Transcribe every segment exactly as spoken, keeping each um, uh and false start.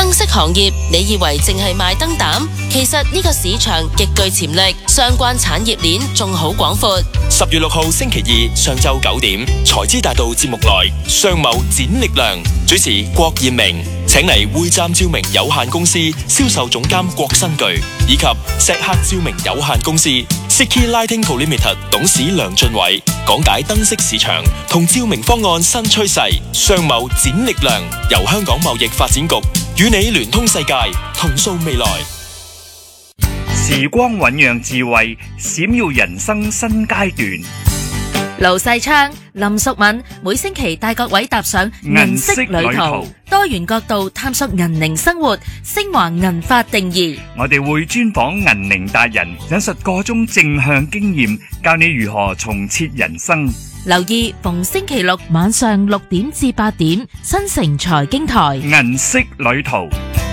燈飾行業，你以為淨係賣燈膽？其實呢個市場極具潛力，相關產業鏈仲好廣闊。 十月六號星期二上晝九點，財資大道節目內，商貿展力量，主持郭燕明，請嚟匯站照明有限公司銷售總監郭新巨，以及石客照明有限公司 Siki Lighting Co Limited 董事梁俊偉，講解燈飾市場同照明方案新趨勢。商貿展力量，由香港貿易發展局與你聯通世界，同塑未來。 時光醞釀智慧，閃耀人生新階段。 盧世昌、林淑敏每星期帶各位踏上銀色旅途，多元角度探索銀齡生活，升華銀髮定義。 我哋會專訪銀齡達人，引述各種正向經驗，教你如何重設人生。 留意逢星期六晚上六點至八點，新城財經台銀色旅途。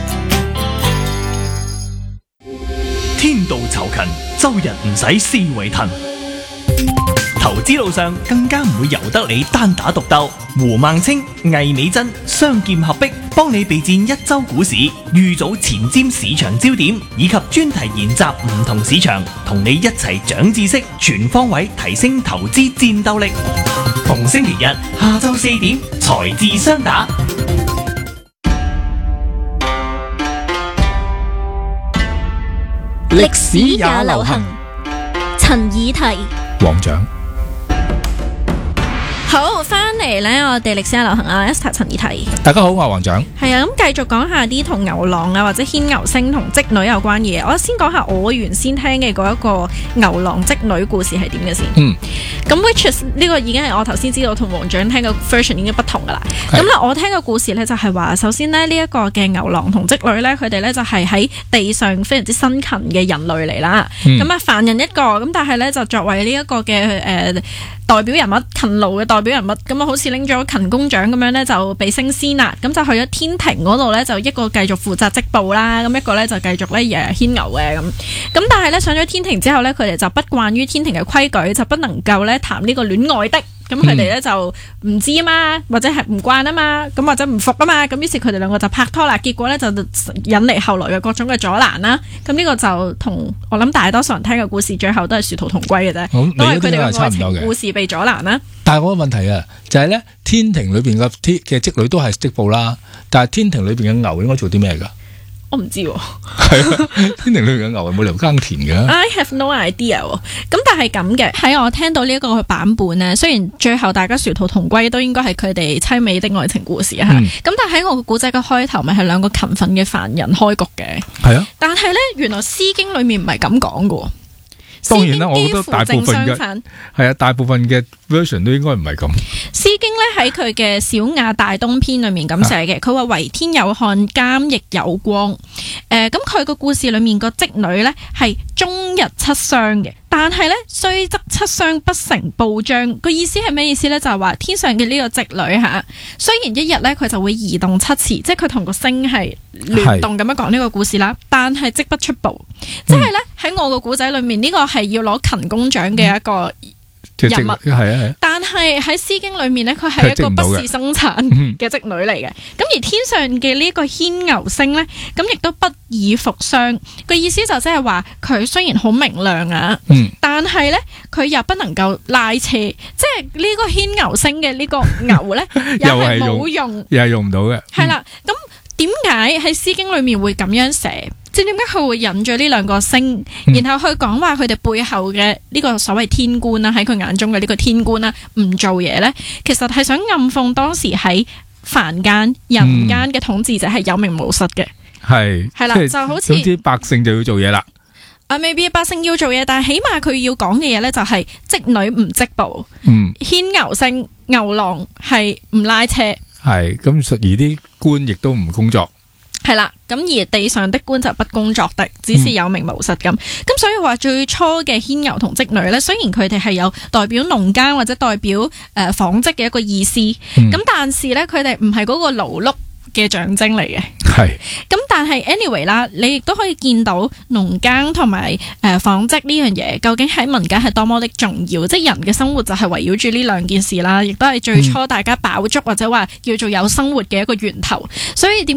天道酬勤，周日唔使思維騰。投資路上更加唔會由得你單打獨鬥。胡孟青、魏美珍雙劍合璧，幫你備戰一周股市，預早前瞻市場焦點，以及專題研習唔同市場，同你一齊長知識，全方位提升投資戰鬥力。逢星期日下晝四點，財智雙打。 歷史也流行，陳以提黃獎。 好，翻嚟咧，我哋歷史也流行啊 ，Esther 陳以提。 大家好，我係黃獎。 係啊，咁繼續講下啲同牛郎啊或者牽牛星同織女有關嘅嘢。我先講下我原先聽嘅嗰一個牛郎織女故事係點嘅先。 嗯。 咁 which is 呢個已經係我頭先知道同黃獎聽嘅 version 已經不同噶啦。咁咧我聽嘅故事咧就係話，首先咧呢一個嘅牛郎同織女咧，佢哋咧就係喺地上非常之辛勤嘅人類嚟啦。咁啊凡人一個，咁但係咧就作為呢一個嘅誒代表人物，勤勞嘅代表人物，咁啊好似拎咗勤工獎咁樣咧，就被升仙啦，咁就去咗天庭嗰度咧，就一個繼續負責織布啦，咁一個咧就繼續咧誒牽牛嘅咁。咁但係咧上咗天庭之後咧，佢哋就不慣於天庭嘅規矩，就不能夠咧談呢個戀愛的。咁佢哋咧就唔知啊嘛，或者係唔慣啊嘛，咁或者唔服啊嘛，咁於是佢哋兩個就拍拖啦，結果咧就引嚟後來嘅各種嘅阻攔啦。咁呢個就同我諗大多數人聽嘅故事最後都係殊途同歸嘅啫，都係佢哋嘅愛情故事被阻攔啦。 但係我個問題啊，就係咧天庭裏邊嘅天嘅織女都係織布啦，但係天庭裏邊嘅牛應該做啲咩噶？ 我唔知喎， 係啊，天庭裏邊嘅牛係冇理由耕田嘅。I have no idea 喎。咁但係咁嘅，喺我聽到呢一個版本咧，雖然最後大家殊途同歸，都應該係佢哋凄美的愛情故事啊。咁、嗯、但係喺我個古仔嘅開頭，咪係兩個勤奮嘅凡人開局嘅。係啊。但係咧，原來《詩經》裏面唔係咁講嘅。 當然啦，我覺得大部分嘅係啊，大部分嘅 version 都應該唔係咁。《 詩經》咧喺佢嘅《小雅大東篇》裏面咁寫嘅，佢話為天有漢，監亦有光。誒、呃，咁佢個故事裏面個織女咧係終日七傷嘅，但係咧雖則七傷不成報章。個意思係咩意思咧？就係、是、話天上嘅呢個織女吓，雖然一日咧佢就會移動七次，即係佢同個星係聯動咁樣講呢個故事啦，但係織不出布。即係咧喺我個古仔裏面呢、這個係要攞勤工獎嘅一個人物，係啊係啊。但係喺《詩經》裏面咧，佢係一個不事生產嘅織女嚟嘅。咁而天上嘅呢個牽牛星咧，咁亦都不以服相。個意思就即係話佢雖然好明亮啊，嗯、但係咧佢又不能夠拉車，即係呢個牽牛星嘅呢個牛咧，又係冇用， 又係用唔到嘅。 係啦，咁點解喺《詩經》裏面會咁樣寫？即係點解佢會引咗呢兩個星，然後去講話佢哋背後嘅呢個所謂天官啦，喺佢眼中嘅呢個天官啦，唔做嘢咧，其實係想暗諷當時喺凡間人間嘅統治者係有名無實嘅。係係啦，就好似總之百姓就要做嘢啦。 啊，未必百姓要做嘢，但係起碼佢要講嘅嘢咧就係織女唔織布，嗯，牽牛星牛郎係唔拉車， 係咁，而啲官亦都唔工作。 係啦，咁而地上的官就不工作的，只是有名無實咁。咁、嗯、所以話最初嘅牽牛同織女咧，雖然佢哋係有代表農耕或者代表誒紡織嘅一個意思，咁、嗯、但是咧佢哋唔係嗰個勞碌嘅象徵嚟嘅。係。咁但係 anyway 啦，你亦都可以見到農耕同埋誒紡織呢樣嘢，究竟喺民間係多麼的重要，即係人嘅生活就係圍繞住呢兩件事啦，亦都係最初大家飽足或者話叫做有生活嘅一個源頭。所以點